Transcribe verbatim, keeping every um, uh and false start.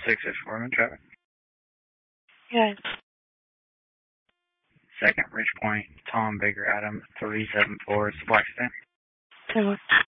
six six four, I'm in traffic. Good. Second, Ridge Point, Tom Baker Adam, three seven four, supply stand. Good.